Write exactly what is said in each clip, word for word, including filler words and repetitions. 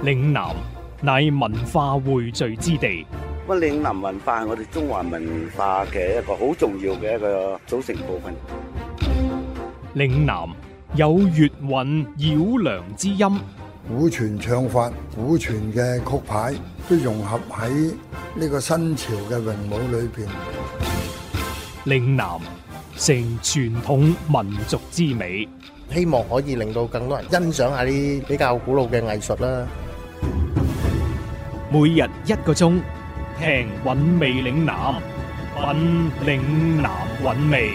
嶺南乃文化匯聚之地。 咁嶺南文化係我哋中華文化嘅一個好重要嘅一個組成部分。 嶺南有粵韻繞梁之音， 古傳唱法、古傳嘅曲牌都融合喺呢個新潮嘅詠舞裏邊。 嶺南成傳統民族之美， 希望可以令到更多人欣賞下啲比較古老嘅藝術啦。 每日一個鐘，聽韻味嶺南，品嶺南韻味。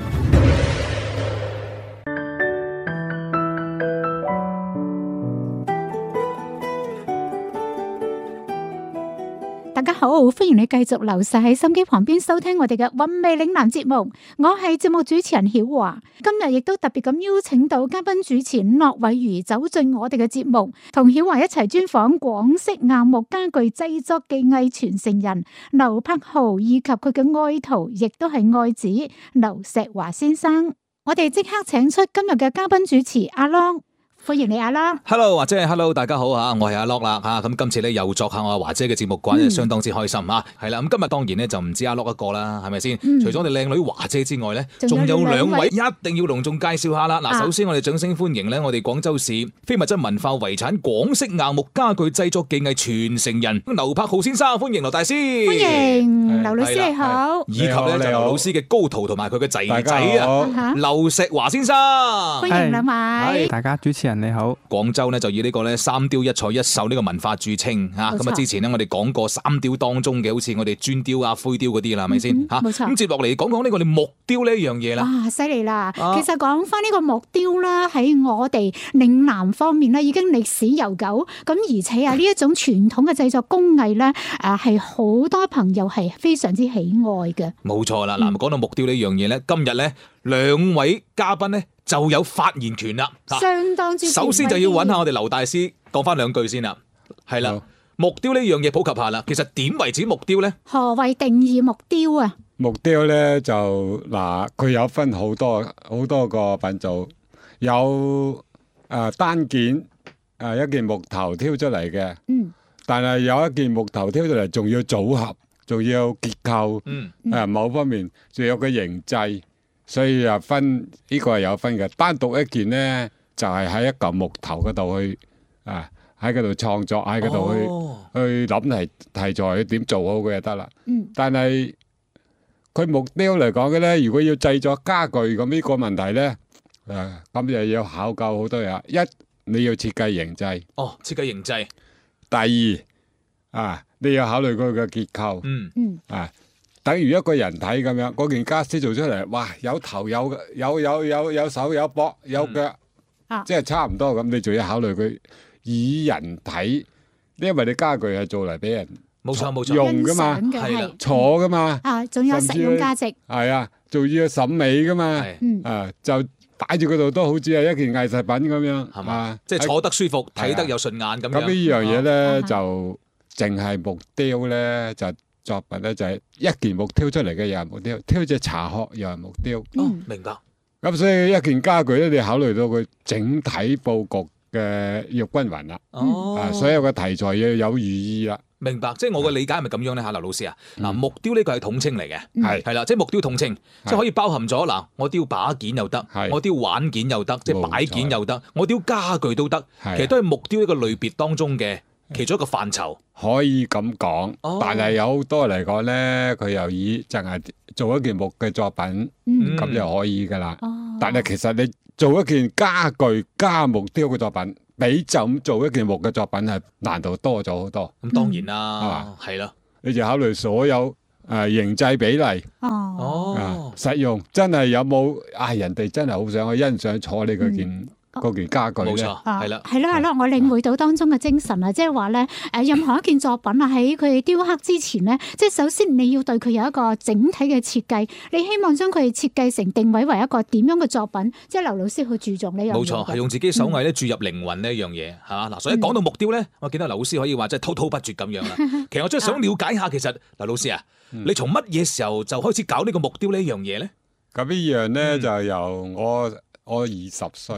大家好，歡迎你繼續留晒喺心機旁邊收聽我哋嘅韻味嶺南節目，我係節目主持人曉華。今日亦都特別咁邀請到嘉賓主持駱偉如走進我哋嘅節目，同曉華一齊專訪廣式硬木家具製作技藝傳承人劉柏豪以及佢嘅愛徒，亦都係愛子劉錫華先生。我哋即刻請出今日嘅嘉賓主持阿 Long。歡迎你阿 Long。Hello， 華姐 ，Hello， 大家好吓，我係阿 Long 啦吓，咁今次咧又作下我華姐嘅節目，關係相當之開心吓，係啦，咁今日當然咧就唔止阿 Long 一個啦，係咪先？嗯、除咗我哋靚女華姐之外咧，仲有兩位一定要隆重介紹下啦。嗱、啊，首先我哋掌聲歡迎咧，我哋廣州市非物質文化遺產廣式硬木家具製作技藝傳承人劉柏豪先生，歡迎劉大師。 歡迎劉老師你好。 以及咧就劉老師嘅高徒同埋佢嘅仔仔啊，劉錫華先生。 歡迎兩位。 大家主持人。你好， 廣州咧就以呢個咧三雕一彩一秀呢個文化著稱吓，咁啊之前咧我哋講過三雕當中嘅，好似我哋磚雕啊、灰雕嗰啲啦，係咪先吓？ 冇錯。 咁接落嚟講講呢個你木雕呢一樣嘢啦。 哇，犀利啦！其實講翻呢個木雕啦，喺我哋嶺南方面咧，已經歷史悠久。咁而且啊，呢一種傳統嘅製作工藝咧，誒係好多朋友係非常之喜愛嘅。 冇錯啦，嗱、嗯，講到木雕呢樣嘢咧，今日咧兩位嘉賓咧就有發言權啦， 相當之。 首先就要揾下我哋劉大師講翻兩句先啦，係啦，木雕呢樣嘢普及下啦。其實點為止木雕咧？ 何謂定義木雕啊？ 木雕咧就嗱，佢有分好多好多個品種，有誒、呃、單件誒、呃、一件木頭挑出嚟嘅，嗯，但係有一件木頭挑出嚟仲要組合，仲要結構，嗯，誒、呃、某方面仲有個形制。所以啊，分呢、這個係有分嘅。單獨一件咧，就係、是、喺一嚿木頭嗰度去啊，喺嗰度創作，喺嗰度去、哦、去諗題題材，點做好佢就得啦。嗯。但係佢木雕嚟講嘅咧，如果要製作家具咁呢個問題咧，誒咁又要考究好多嘢。一你要設計形制。 哦，設計形制。 第二啊，你要考慮佢嘅結構。嗯嗯。啊。等於一個人體咁樣，嗰件家私做出嚟，哇！有頭有有有有有手有膊有腳，嗯啊、即係差唔多咁。你仲要考慮佢以人體，因為你家具係做嚟俾人冇錯冇錯用噶嘛， 係啦， 坐噶嘛， 啊，仲有實用價值， 係啊，仲要審美噶嘛，啊，就擺住嗰度都好似係一件藝術品咁樣，係嘛， 即係坐得舒服，睇得又順眼咁樣。 咁呢樣嘢咧就淨係木雕咧就。作品咧就係一件木雕出嚟嘅又係木雕，挑隻茶殼又係木雕。 哦，明白。 咁所以一件家具咧，你考慮到佢整體佈局嘅要均勻啦。哦，啊，所有嘅題材要有寓意啦。 明白，即係我嘅理解係咪咁樣咧？嚇，劉老師啊，嗱，木雕呢個係統稱嚟嘅，係係啦，即係木雕統稱，即係可以包含咗嗱，我雕把件又得，我雕玩件又得，即係擺件又得，我雕家具都得，其實都係木雕一個類別當中嘅其中一個範疇。 可以咁講，哦、但係有好多嚟講咧，佢又以淨係做一件木嘅作品，咁、嗯、就可以噶啦。哦、但係其實你做一件家具加木雕嘅作品，比就咁做一件木嘅作品係難度多咗好多。咁、 嗯、當然啦，係啦、嗯， 你就考慮所有誒、呃、形制比例，哦、呃，實用真係有冇啊？人哋真係好想去欣賞坐你嗰件。嗯嗰件家具咧， 冇錯，係啦， 係咯係咯，我領會到當中嘅精神啊，即係話咧，誒，任何一件作品啊，喺佢雕刻之前咧，即係首先你要對佢有一個整體嘅設計，你希望將佢設計成定位為一個點樣嘅作品，即係劉老師去注重呢樣嘢。冇錯，係用自己手藝咧注入靈魂呢一樣嘢，係嘛嗱。所以講到木雕咧，我見到劉老師可以話真係滔滔不絕咁樣啦。其實我真係想了解下，其實劉老師啊，你從乜嘢時候就開始搞呢個木雕呢一樣嘢咧？ 咁呢樣咧就由我我二十歲。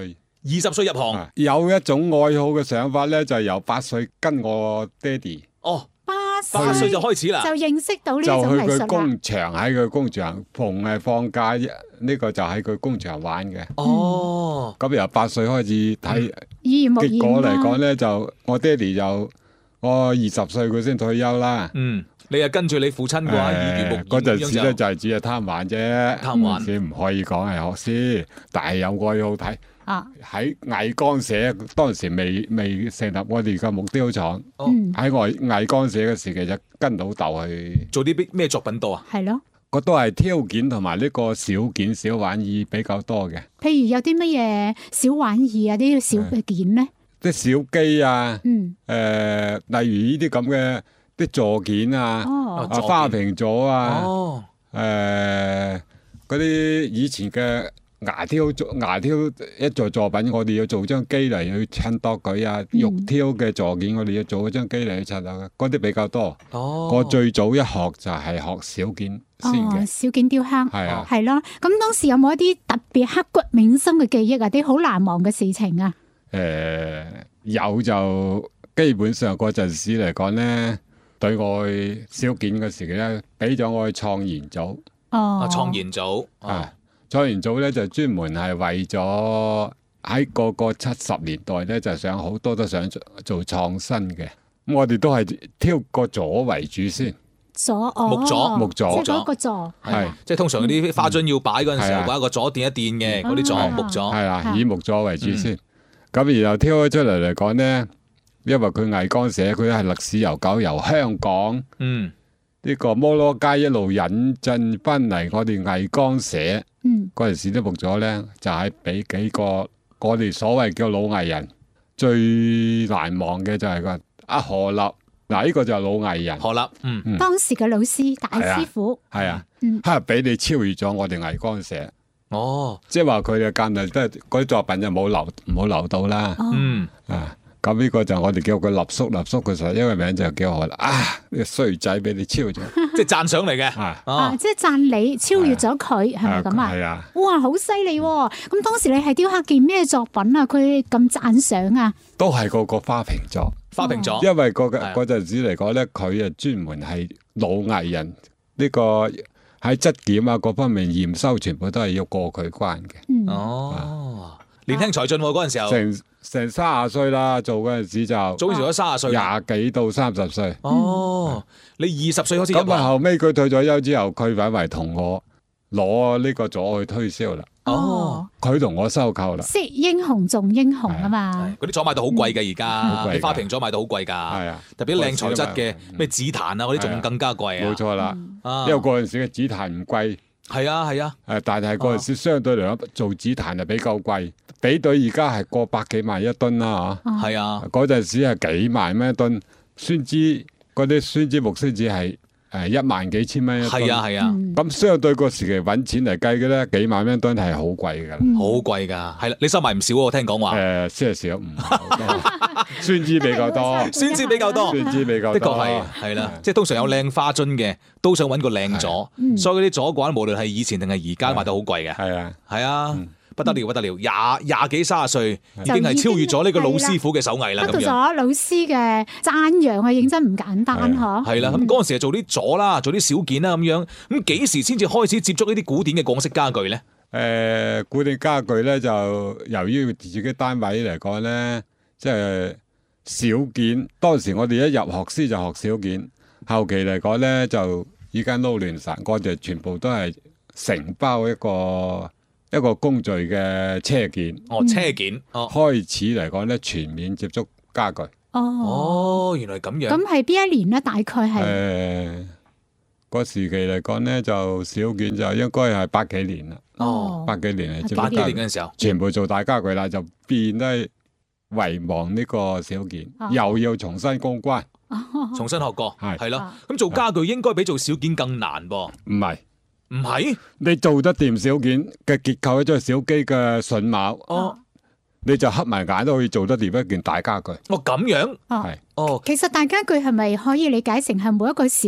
二十歲入行， 有一種愛好嘅想法咧，就係由八歲跟我爹哋。 哦， 八八歲就開始啦， 就認識到呢就種藝去佢術啦。 工場，喺佢工場逢係放假，呢個就喺佢工場玩嘅。 哦， 咁由八歲開始睇， 耳濡目染結果嚟講啦。 咧，就我爹哋就我二十歲佢先退休啦。 嗯，你又跟住你父親嘅話，耳濡目染嗰陣時咧咁樣就係只係貪玩啫， 貪玩先唔可以講係學師，但係有愛好睇。 啊， 喺藝光社當時未未成立我哋嘅木雕廠， 嗯， 喺我藝光社嘅時期就跟老豆去做啲咩作品多啊？ 係咯。 個都係挑件同埋呢個小件小玩意比較多嘅， 譬如有啲乜嘢小玩意啊，啲小嘅件咧， 啲小機啊， 嗯， 誒、例如呢啲咁嘅啲座件啊， 哦， 啊花瓶座啊， 哦， 誒嗰啲以前嘅牙挑座牙挑一座作品，我哋要做張機嚟去襯度佢啊，玉挑嘅座件我哋要做一張機嚟去襯度嘅，嗰啲比較多。 哦， 我最早一學就係學小件先哦， 嘅， 小件雕刻， 係啊。 係咯。咁當時有冇一啲特別刻骨銘心嘅記憶啊？啲好難忘嘅事情啊？ 誒、有就基本上嗰陣時嚟講咧，對我小件嘅時期咧，俾咗我去創研組。 哦啊，創研組， 啊，創研組咧就專門係為咗喺個個七十年代咧，就想好多都想做做創新嘅。咁我哋都係挑個座為主先， 座哦， 木座木座即係嗰個座， 係即係通常嗰啲花樽要擺嗰陣時候， 係啊擺個座墊一墊嘅嗰啲座啊木座， 係啦，以木座為主先。 嗯咁然後挑咗出嚟嚟講咧，因為佢藝光社佢係歷史悠久，由香港嗯， 呢個摩羅街一路引進翻嚟我哋藝光社。 嗯， 嗰陣時都木咗咧，就係、是、俾幾個我哋所謂叫老藝人最難忘嘅就係個阿何立，嗱呢個就係老藝人， 何立，嗯， 嗯當時嘅老師大師傅， 係啊嗯， 嚇俾你超越咗我哋藝光社， 哦， 即係話佢嘅間嚟都係嗰啲作品就冇留冇留到啦， 哦， 嗯， 啊咁呢個就我哋叫佢立叔，立叔佢實因為名就叫何立啊，呢個衰仔俾你超咗， 即係讚賞嚟嘅， 啊哦啊，，即係讚你超越咗佢，係咪咁啊？ 係啊， 哇，好犀利喎！咁當時你係雕刻件咩作品啊？佢咁讚賞啊？ 都係個個花瓶座。 花瓶座， 因為嗰個係啊嗰陣時嚟講咧，佢啊專門係老藝人，呢、個喺質檢啊各方面驗收，全部都係要過佢關嘅。 嗯， 哦，年輕才俊喎嗰陣時候， 成成三十歲啦，做嗰陣時就早做咗三十歲啦， 廿幾到三十歲。 哦，你二十歲開始入咁啊， 行， 後尾佢退咗休之後，佢反為同我攞呢個座去推銷啦， 哦， 佢同我收購啦。 識英雄重英雄啊嘛， 嗰啲座賣到好貴嘅而好貴㗎家，啲花瓶座賣到好貴㗎， 係啊， 特別啲靚材質嘅咩紫檀啊嗰啲仲更加貴啊， 冇錯啦， 啊因為嗰陣時嘅紫檀唔貴。 係啊係啊， 誒，但係嗰陣時相對嚟講做紫檀就比較貴，比對而家係過百幾萬一噸啦嚇。 係啊， 嗰陣時係幾萬蚊一噸，酸枝嗰啲酸枝木酸枝係誒一萬幾千蚊一噸。 係啊係啊， 嗯咁相對個時期揾錢嚟計嘅咧，幾萬蚊一噸係好貴㗎啦。 好貴㗎，係啦，你收埋唔少喎，我聽講話， 誒，些少唔係好多，酸枝比較多， 酸枝比較多。 酸枝比較的多。 確係，係啦，即係通常有靚花樽嘅，都想揾個靚座，所以嗰啲座嘅話，無論係以前定係而家賣到好貴嘅， 係啊， 係啊嗯， 不得了不得了，廿廿幾三十歲已經係超越咗呢個老師傅嘅手藝啦， 得到咁樣咗老師嘅讚揚啊，認真唔簡單係嗬。 係啦。咁嗰陣時係做啲座啦，做啲小件啦咁樣，咁幾時先至開始接觸呢啲古典嘅港式家具咧？ 誒，古典家具咧就由於自己單位嚟講咧，即係小件。當時我哋一入學師就學小件，後期嚟講咧就已經撈亂晒，我哋全部都係承包一個一個工序嘅車件。 哦，車件，哦， 開始嚟講咧，全面接觸家具。 哦， 哦，原來咁樣， 咁係邊一年咧？大概係誒，個時期嚟講咧，就小件就應該係百幾年啦， 哦， 百幾年嚟接八幾觸家具， 年嗰陣時候， 全部做大家具啦，就變得遺忘呢個小件， 哦又要重新公關。 重新學過， 係係咯啊。 咁做家具應該比做小件更難噃， 唔係， 唔係？ 你做得掂小件嘅結構，即係小機嘅榫卯， 哦， 你就黑埋眼都可以做得掂一件大家具。 哦咁樣， 哦係哦。 其實大家具係咪可以理解成係每一個小